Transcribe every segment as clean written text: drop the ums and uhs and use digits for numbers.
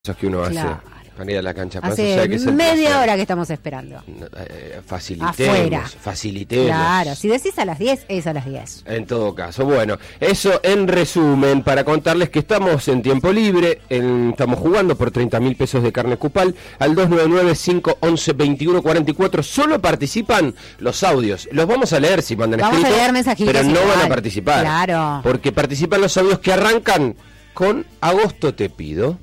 cosas que uno Claro. hace para ir a la cancha. Hace media hora que estamos esperando. Facilitemos. Claro, si decís a las 10, es a las 10. En todo caso, bueno, eso en resumen, para contarles que estamos en tiempo libre, estamos jugando por 30.000 pesos de carne Cupal, al 299-511-2144, solo participan los audios, los vamos a leer si mandan Vamos escrito, a leer mensajitos pero no igual. van a participar, Claro. porque participan los audios que arrancan con Agosto te pido.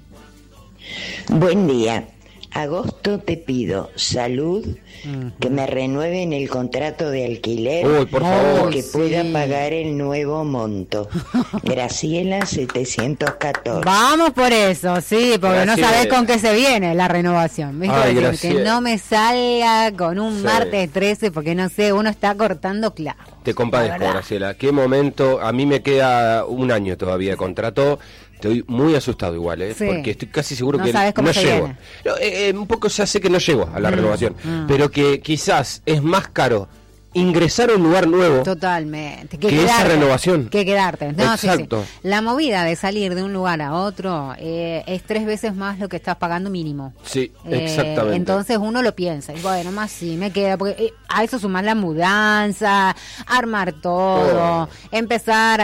Buen día. Agosto te pido salud, que me renueven el contrato de alquiler. Uy, por favor. Que sí. pueda pagar el nuevo monto. Graciela 714. Vamos por eso, sí, porque no Graciela. sabés con qué se viene la renovación. ¿Viste? Ay, Decir, Graciela. que no me salga con un Sí. martes 13, porque no sé, uno está cortando clavo. Te compadezco, La verdad. Graciela. Qué momento. A mí me queda un año todavía de contrato. Estoy muy asustado igual, Sí. porque estoy casi seguro No que sabes cómo no se llego. viene. No, un poco ya sé que no llego a la renovación, pero que quizás es más caro ingresar a un lugar nuevo. Totalmente. Que esa renovación. Que quedarte. No, sí, Exacto. sí. La movida de salir de un lugar a otro es 3 veces más lo que estás pagando mínimo. Sí, exactamente. Entonces uno lo piensa. Y bueno, más sí, me queda. Porque a eso sumar la mudanza, armar todo, Oh. empezar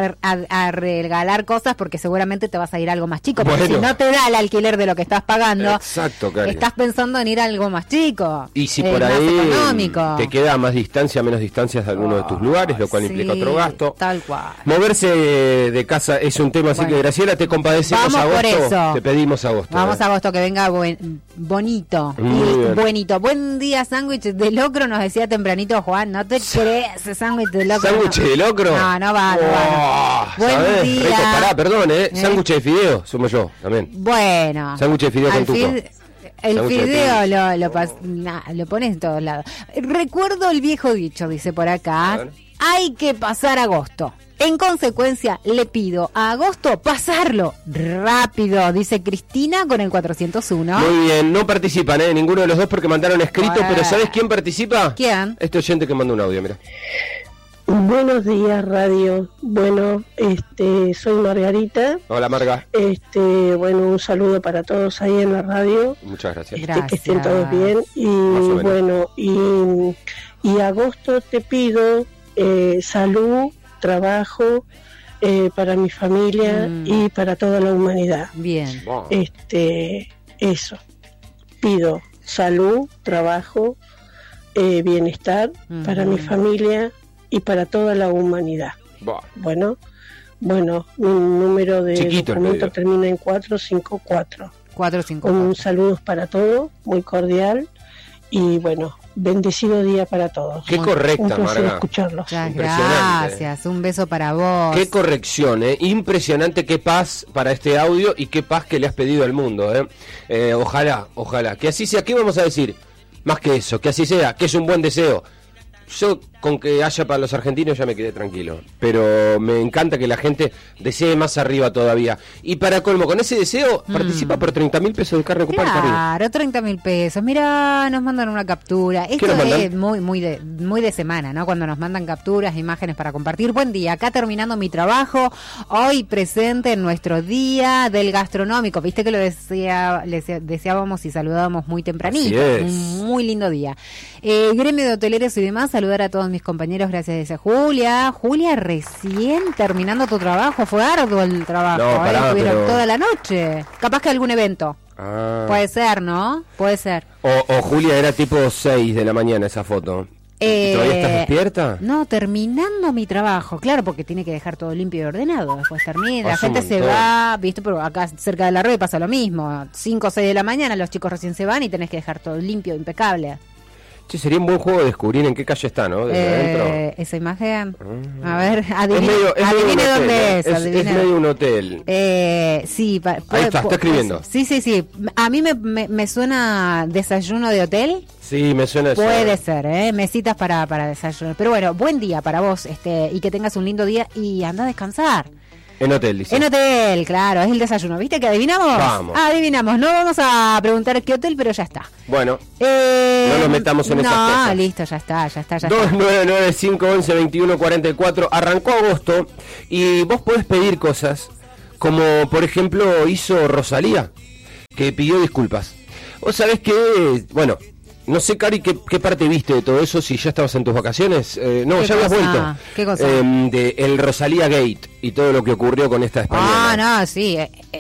a regalar cosas porque seguramente te vas a ir a algo más chico. Porque Bueno. si no te da el alquiler de lo que estás pagando, Exacto, Cari. estás pensando en ir a algo más chico. Y si por más ahí económico. te queda más distancia, menos distancias de alguno de tus lugares, lo cual implica Sí, otro gasto. Tal cual. Moverse de casa es un tema, así Bueno. que Graciela, te compadecemos. Vamos por Agosto, eso. te pedimos Agosto. Vamos a Agosto, que venga bonito. Muy Y bien. buenito. Buen día, sándwich de locro, nos decía tempranito Juan. No te crees, sándwich de locro. ¿Sándwich de locro? No, no va, no va. No. Buen ¿Sabés? día. Rico, pará, perdón, sándwich de fideo, somos yo, también. Bueno. Sándwich de fideo al con tuco. El Sándwich de fideo pizza. lo pones en todos lados. Recuerdo el viejo dicho, dice por A acá. ver. Hay que pasar agosto. En consecuencia, le pido a agosto pasarlo rápido, dice Cristina con el 401. Muy bien, no participan, ninguno de los dos porque mandaron escrito, Bueno. pero ¿sabes quién participa? ¿Quién? Este oyente que mandó un audio, mira. Buenos días, radio. Bueno, soy Margarita. Hola, Marga. Bueno, un saludo para todos ahí en la radio. Muchas gracias. Que estén todos bien. Y o menos. bueno, y agosto te pido salud, trabajo para mi familia y para toda la humanidad. Bien. Wow. Eso. Pido salud, trabajo, bienestar para mi familia y para toda la humanidad. Wow. Bueno, mi número de Chiquito el documento pedido. termina en 454. 454. Un saludo para todos, muy cordial y bueno, bendecido día para todos. Qué Un correcta, placer Marga. escucharlos. Muchas Impresionante. gracias. Un beso para vos. Qué corrección, impresionante, qué paz para este audio y qué paz que le has pedido al mundo. Ojalá, que así sea. ¿Qué vamos a decir? Más que eso, que así sea, que es un buen deseo. Yo con que haya para los argentinos ya me quedé tranquilo, pero me encanta que la gente desee más arriba todavía. Y para colmo, con ese deseo, participa por 30.000 pesos de carne Cupal. Claro, 30.000 pesos. Mira, nos mandan una captura. Esto nos mandan? es muy de semana, ¿no? Cuando nos mandan capturas, imágenes para compartir. Buen día, acá terminando mi trabajo. Hoy presente en nuestro día del gastronómico. Viste que lo deseábamos y saludábamos muy tempranito. Así es. Un muy lindo día. Gremio de hoteleros y demás, saludar a todos mis compañeros. Gracias, dice Julia. Julia, recién terminando tu trabajo. Fue arduo el trabajo. No, pará, Estuvieron pero- toda la noche. Capaz que algún evento. Puede ser, ¿no? Puede ser. O Julia, era tipo 6 de la mañana esa foto. ¿Todavía estás despierta? No, terminando mi trabajo, claro, porque tiene que dejar todo limpio y ordenado. Después termina, la Pasa un gente se montón. va, viste, pero acá cerca de la red pasa lo mismo. 5 o 6 de la mañana, los chicos recién se van y tenés que dejar todo limpio, impecable. Che, sería un buen juego descubrir en qué calle está, ¿no? Desde adentro. Esa imagen, a ver, Es adivine, medio un adivine hotel, dónde es. Es adivine. medio un hotel. Sí, Ahí está escribiendo. Sí. A mí me suena desayuno de hotel. Sí, me suena eso. Puede ser, mesitas para desayunar. Pero bueno, buen día para vos, y que tengas un lindo día y anda a descansar. En hotel, dice. En hotel, claro, es el desayuno. ¿Viste que adivinamos? Vamos. Adivinamos. No vamos a preguntar qué hotel, pero ya está. Bueno, no nos metamos en esas cosas. No, listo, ya está. 299-511-2144. Arrancó agosto y vos podés pedir cosas como, por ejemplo, hizo Rosalía. que pidió disculpas. Vos sabés que, bueno, no sé, Cari, ¿qué parte viste de todo eso? Si ya estabas en tus vacaciones. No, ya habías vuelto. ¿Qué cosa? De el Rosalía Gate y todo lo que ocurrió con esta española. No, sí.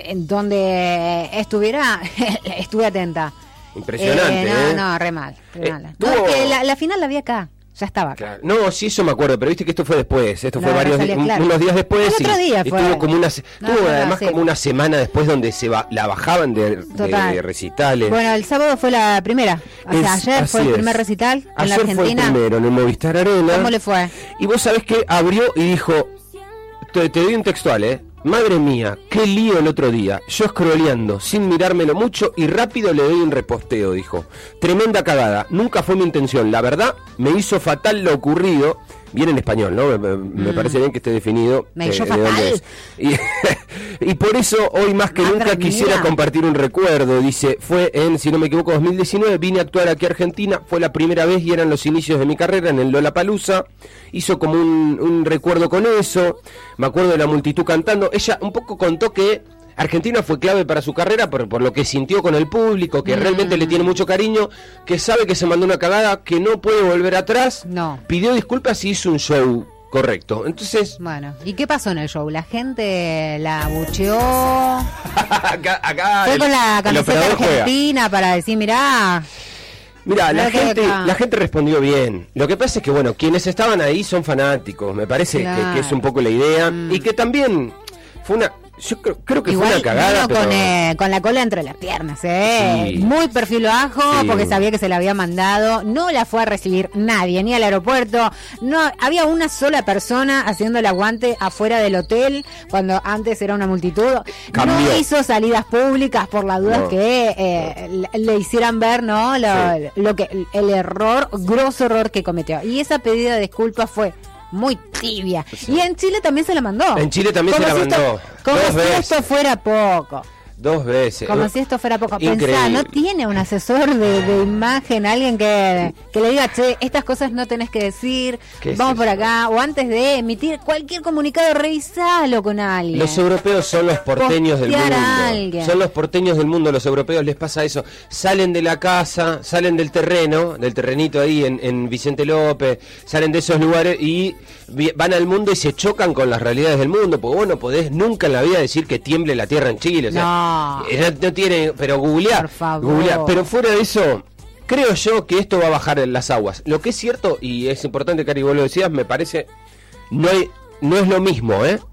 Donde estuviera, estuve atenta. Impresionante, No, re mal. No, tuvo... es que la final la vi acá. Ya estaba acá. Claro. No, sí, eso me acuerdo, pero viste que esto fue después. Esto fue Rosalía, claro. unos días después. El otro día y fue. tuvo como además como una semana después donde la bajaban de recitales. Bueno, el sábado fue la primera. O sea, ayer fue el primer recital en la Argentina. Ayer fue el primero en el Movistar Arena. ¿Cómo le fue? Y vos sabés que abrió y dijo, te doy un textual, Madre mía, qué lío el otro día. Yo scrolleando, sin mirármelo mucho y rápido le doy un reposteo, dijo. Tremenda cagada, nunca fue mi intención. La verdad, me hizo fatal lo ocurrido. Bien en español, ¿no? Me parece bien que esté definido. Me hizo fatal. Y por eso, hoy más que nunca quisiera compartir un recuerdo. Dice, fue en, si no me equivoco, 2019. Vine a actuar aquí a Argentina. Fue la primera vez y eran los inicios de mi carrera en el Lollapalooza. Hizo como un recuerdo con eso. Me acuerdo de la multitud cantando. Ella un poco contó que Argentina fue clave para su carrera por lo que sintió con el público, que realmente le tiene mucho cariño, que sabe que se mandó una cagada, que no puede volver atrás. No. Pidió disculpas y hizo un show correcto. Entonces... Bueno, ¿y qué pasó en el show? ¿La gente la bucheó? acá fue con la camiseta argentina juega para decir, mirá... Mira, la gente respondió bien. Lo que pasa es que, bueno, quienes estaban ahí son fanáticos. Me parece que es un poco la idea. Y que también fue una... Yo creo que igual fue una cagada, pero... con la cola entre las piernas, Sí. Muy perfil bajo, porque sabía que se la había mandado. No la fue a recibir nadie, ni al aeropuerto. No, había una sola persona haciendo el aguante afuera del hotel, cuando antes era una multitud. Cambió. No hizo salidas públicas por las dudas que le hicieran ver, ¿no? Lo que el grosso error que cometió. Y esa pedida de disculpas fue muy tibia. Sí. Y en Chile también se la mandó. En Chile también se la mandó. Como si esto fuera poco. 2 veces. Como si esto fuera poco. Pensá, no tiene un asesor de imagen, alguien que le diga, che, estas cosas no tenés que decir, vamos por acá. O antes de emitir cualquier comunicado, revisalo con alguien. Los europeos son los porteños del mundo. Son los porteños del mundo, los europeos les pasa eso. Salen de la casa, salen del terrenito ahí en Vicente López, salen de esos lugares y van al mundo y se chocan con las realidades del mundo. Porque bueno, podés nunca en la vida decir que tiemble la tierra en Chile. O sea, no tiene, pero googlear. Pero fuera de eso, creo yo que esto va a bajar en las aguas. Lo que es cierto, y es importante, Cari, vos lo decías, me parece, no es lo mismo,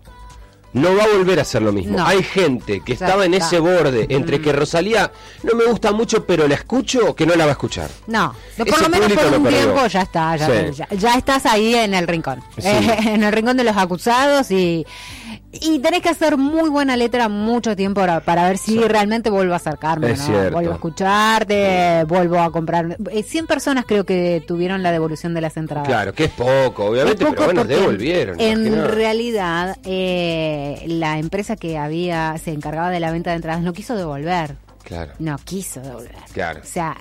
No va a volver a ser lo mismo. No. Hay gente que estaba en ese borde entre que Rosalía no me gusta mucho, pero la escucho, que no la va a escuchar. No, por lo menos por un tiempo ya está, ya estás ahí en el rincón, en el rincón de los acusados y tenés que hacer muy buena letra mucho tiempo para ver si realmente vuelvo a acercarme, ¿no? Vuelvo a escucharte, vuelvo a comprar. 100 personas creo que tuvieron la devolución de las entradas. Claro, que es poco, obviamente, es poco, pero bueno, devolvieron. En realidad, la empresa que se encargaba de la venta de entradas no quiso devolver. Claro. No quiso devolver. Claro. O sea,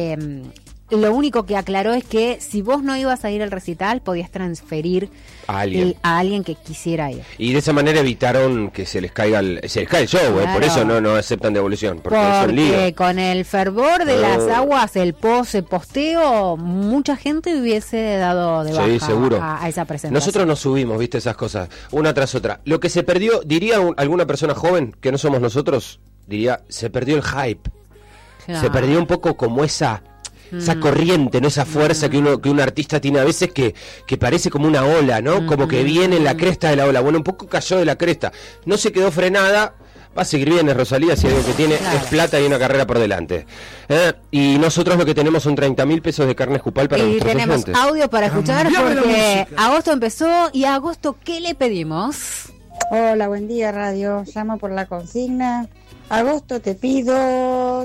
lo único que aclaró es que si vos no ibas a ir al recital, podías transferir a alguien que quisiera ir. Y de esa manera evitaron que se les caiga el show, claro. Por eso no aceptan devolución. Porque con el fervor de las aguas, el posteo, mucha gente hubiese dado de baja seguro. A esa presentación. Nosotros nos subimos, viste, esas cosas, una tras otra. Lo que se perdió, diría alguna persona joven, que no somos nosotros, diría, se perdió el hype. Claro. Se perdió un poco como esa corriente, no esa fuerza que un artista tiene a veces que parece como una ola, ¿no? Como que viene en la cresta de la ola. Bueno, un poco cayó de la cresta. No se quedó frenada. Va a seguir bien, es Rosalía, si algo que tiene es plata y una carrera por delante. Y nosotros lo que tenemos son 30.000 pesos de carne Jupal para nuestros oyentes. Y tenemos audio para escuchar porque agosto empezó y a agosto, ¿qué le pedimos? Hola, buen día, radio. Llamo por la consigna. Agosto, te pido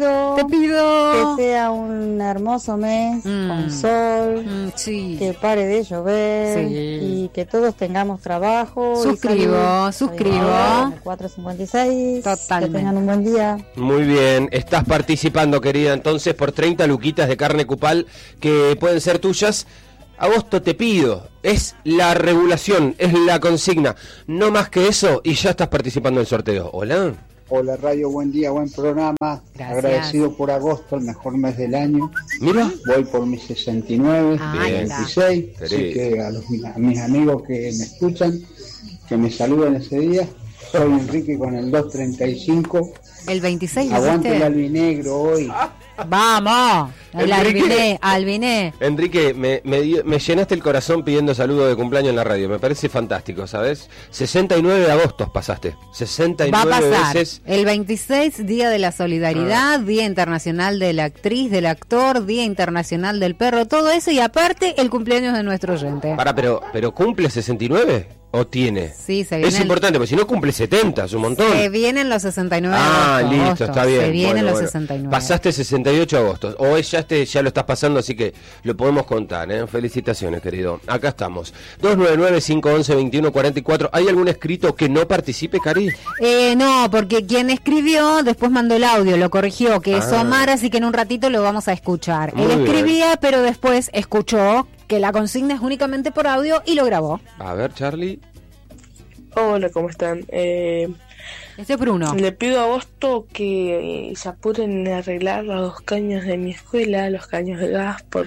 que sea un hermoso mes con sol, que pare de llover y que todos tengamos trabajo. Suscribo. 456. Totalmente. Que tengan un buen día. Muy bien, estás participando, querida, entonces por 30 luquitas de carne Cupal que pueden ser tuyas. Agosto, te pido, es la regulación, es la consigna, no más que eso y ya estás participando en el sorteo. Hola. Hola Radio, buen día, buen programa. Gracias. Agradecido por agosto, el mejor mes del año. Mira. Voy por mis 69, Bien. 26. Así que a mis amigos que me escuchan, que me saluden ese día. Soy Enrique con el 235. El 26, Aguante ¿viste? el albinegro hoy. ¡Vamos! El Enrique. albiné. Enrique, me llenaste el corazón pidiendo saludo de cumpleaños en la radio. Me parece fantástico, ¿sabes? 69 de agosto pasaste. 69 Va a pasar veces. el 26, Día de la Solidaridad, Día Internacional de la Actriz, del Actor, Día Internacional del Perro, todo eso, y aparte el cumpleaños de nuestro oyente. Pero ¿cumple 69? ¿O tiene? Sí, se viene Es importante, porque si no cumple 70, es un montón. Se vienen los 69 de agosto. Listo, está bien. Se vienen Bueno, los bueno. 69. Pasaste 68 agostos. O ya lo estás pasando, así que lo podemos contar, ¿eh? Felicitaciones, querido. Acá estamos. 299-511-2144. ¿Hay algún escrito que no participe, Cari? No, porque quien escribió después mandó el audio, lo corrigió, que es Omar, así que en un ratito lo vamos a escuchar. Muy Él bien. escribía, pero después escuchó que la consigna es únicamente por audio y lo grabó. A ver, Charlie. Hola, ¿cómo están? Este es Bruno. Le pido a Agosto que se apuren a arreglar los caños de mi escuela, los caños de gas,